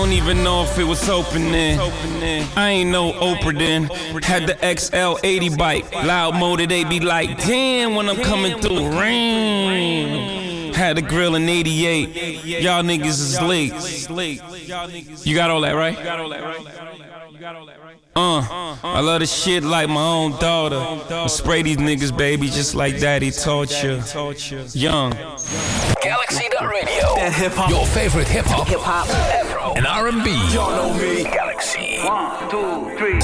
Don't even know if it was open then. I ain't no Oprah then. Had the XL80 bike. Loud motor, they be like, damn, when I'm coming through. Rain. Had a grill in 88. Y'all niggas is late. You got all that, right? I love this shit like my own daughter. I spray these niggas, baby, just like daddy taught you. Young. Galaxy.radio. That hip hop. Your favorite hip hop. Hip hop. And R&B. Y'all know me. Galaxy. 1, 2, 3.